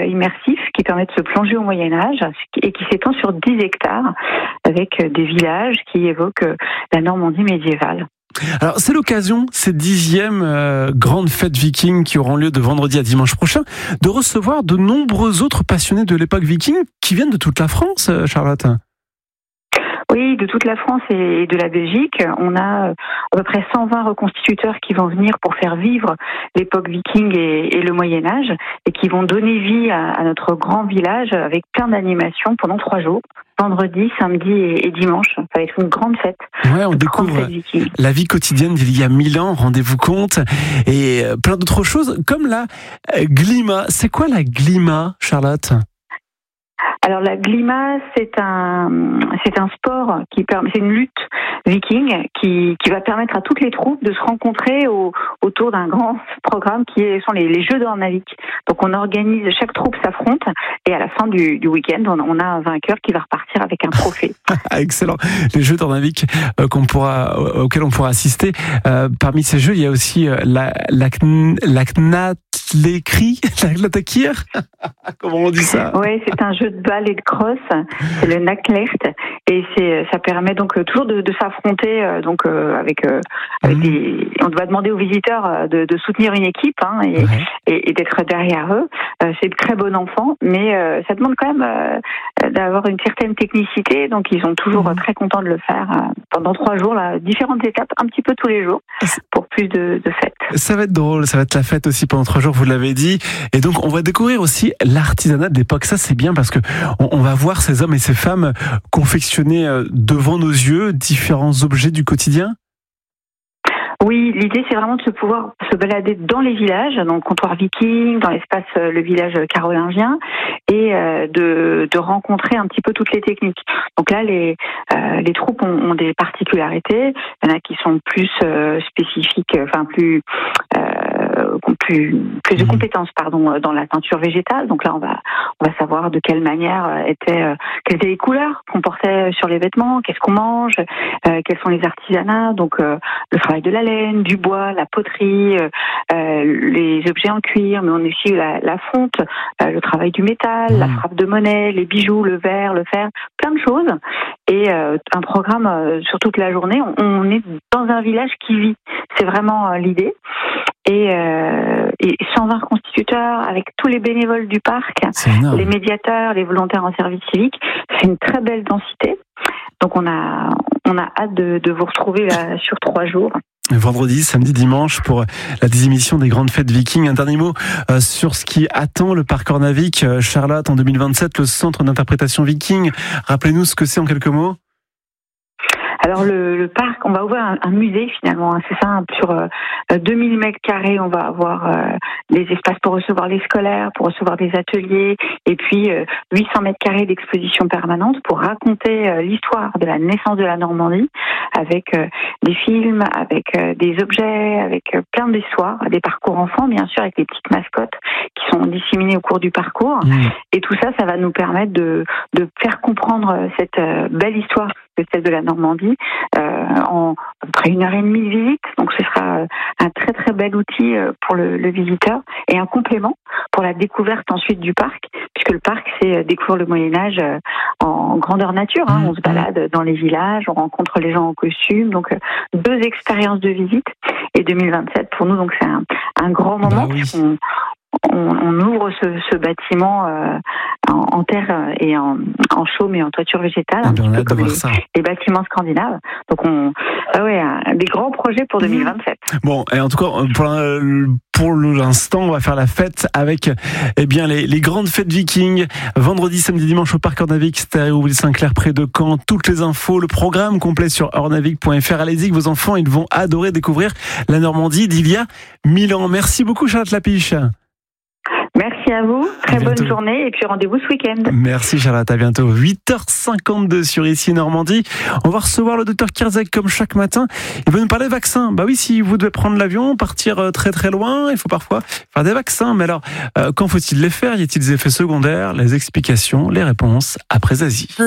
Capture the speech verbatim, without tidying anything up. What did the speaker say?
immersif qui permet de se plonger au Moyen-Âge et qui s'étend sur dix hectares avec des villages qui évoquent la Normandie médiévale. Alors c'est l'occasion, ces dixièmes euh, grandes fêtes vikings qui auront lieu de vendredi à dimanche prochain, de recevoir de nombreux autres passionnés de l'époque viking qui viennent de toute la France, Charlotte. Oui, de toute la France et de la Belgique. On a à peu près cent vingt reconstituteurs qui vont venir pour faire vivre l'époque viking et, et le Moyen-Âge et qui vont donner vie à, à notre grand village avec plein d'animations pendant trois jours, vendredi, samedi et, et dimanche. Ça va être une grande fête. Ouais, on découvre la vie quotidienne d'il y a mille ans, rendez-vous compte, et plein d'autres choses comme la glima. C'est quoi la glima, Charlotte ? Alors la glima, c'est un c'est un sport qui permet, c'est une lutte viking qui qui va permettre à toutes les troupes de se rencontrer au, autour d'un grand programme qui est, sont les, les Jeux d'Ornavik. Donc on organise, chaque troupe s'affronte et à la fin du, du week-end, on, on a un vainqueur qui va repartir avec un trophée. Excellent. Les Jeux d'Ornavik euh, qu'on pourra auxquels on pourra assister. Euh, parmi ces jeux, il y a aussi euh, la la la Knatlékri, la Glatakir. Comment on dit ça ? Oui, c'est un jeu de balle et de crosse. C'est le Naklert et c'est ça permet donc toujours de, de s'affronter euh, donc euh, avec euh, avec mmh. des. On va demander aux visiteurs euh, de, de soutenir une équipe hein, et, ouais. et, et d'être derrière eux. Euh, c'est de très bon enfant, mais euh, ça demande quand même euh, d'avoir une certaine technicité. Donc ils sont toujours mmh. très contents de le faire euh, pendant trois jours, là, différentes étapes, un petit peu tous les jours, pour plus de, de fêtes. Ça va être drôle, ça va être la fête aussi pendant trois jours, vous l'avez dit. Et donc on va découvrir aussi l'artisanat de l'époque. Ça c'est bien parce que on, on va voir ces hommes et ces femmes confectionner devant nos yeux différents objets du quotidien. Oui, l'idée c'est vraiment de se pouvoir se balader dans les villages, dans le comptoir viking, dans l'espace le village carolingien, et euh, de, de rencontrer un petit peu toutes les techniques. Donc là, les euh, les troupes ont, ont des particularités. Il y en a qui sont plus euh, spécifiques, enfin plus euh, plus plus de compétences, pardon, dans la teinture végétale. Donc là, on va on va savoir de quelle manière étaient euh, quelles étaient les couleurs qu'on portait sur les vêtements, qu'est-ce qu'on mange, euh, quels sont les artisanats. Donc euh, le travail de la laine, du bois, la poterie, euh, les objets en cuir, mais on a aussi la, la fonte, euh, le travail du métal, mmh. la frappe de monnaie, les bijoux, le verre, le fer, plein de choses. Et euh, un programme euh, sur toute la journée. On, on est dans un village qui vit. C'est vraiment euh, l'idée. Et, euh, et cent vingt constituteurs avec tous les bénévoles du parc, les médiateurs, les volontaires en service civique. C'est une très belle densité. Donc on a on a hâte de, de vous retrouver là sur trois jours. Vendredi, samedi, dimanche pour la dixième édition des grandes fêtes vikings. Un dernier mot euh, sur ce qui attend le parc Ornavik. Euh, Charlotte, en deux mille vingt-sept, le centre d'interprétation viking. Rappelez-nous ce que c'est en quelques mots. Alors le, le parc, on va ouvrir un, un musée finalement, hein, c'est ça, hein, sur euh, deux mille mètres carrés, on va avoir euh, des espaces pour recevoir les scolaires, pour recevoir des ateliers, et puis euh, huit cents mètres carrés d'exposition permanente pour raconter euh, l'histoire de la naissance de la Normandie, avec euh, des films, avec euh, des objets, avec euh, plein d'histoires, des parcours enfants bien sûr, avec des petites mascottes qui sont disséminées au cours du parcours, mmh. et tout ça, ça va nous permettre de, de faire comprendre cette euh, belle histoire que celle de la Normandie euh, en à peu près une heure et demie de visite. Donc ce sera un très très bel outil pour le, le visiteur et un complément pour la découverte ensuite du parc, puisque le parc c'est découvrir le Moyen-Âge en grandeur nature. Hein. On se balade dans les villages, on rencontre les gens en costume. Donc deux expériences de visite. Et deux mille vingt-sept pour nous donc c'est un, un grand moment bah oui. puisqu'on On, on ouvre ce, ce bâtiment euh, en, en terre et en, en chaume et en toiture végétale, ah un ben petit peu comme les, ça. les bâtiments scandinaves. Donc, on, ah ouais, un, des grands projets pour deux mille vingt-sept. Bon, et en tout cas, pour, pour l'instant, on va faire la fête avec eh bien les, les grandes fêtes vikings. Vendredi, samedi, dimanche au parc Ornavik, c'était à Hérouville-Saint-Clair, près de Caen. Toutes les infos, le programme complet sur ornavik point f r. Allez-y, que vos enfants, ils vont adorer découvrir la Normandie d'il y a mille ans. Merci beaucoup, Charlotte Lapiche. Merci à vous, très à bonne journée et puis rendez-vous ce week-end. Merci Charlotte, à bientôt. huit heures cinquante-deux sur Ici Normandie. On va recevoir le docteur Kierzek comme chaque matin. Il va nous parler vaccins. Bah oui, si vous devez prendre l'avion, partir très très loin, il faut parfois faire des vaccins. Mais alors, euh, quand faut-il les faire ? Y a-t-il des effets secondaires ? Les explications, les réponses après Zazie.